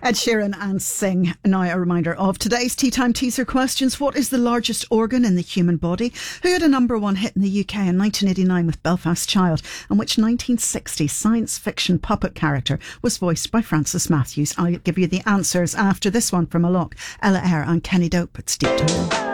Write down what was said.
Ed Sheeran and Sing. Now a reminder of today's Tea Time Teaser questions. What is the largest organ in the human body? Who had a #1 hit in the UK in 1989 with Belfast Child? And which 1960 science fiction puppet character was voiced by Francis Matthews? I'll give you the answers after this one from Alok, Ella Eyre and Kenny Dope. It's Deep Time.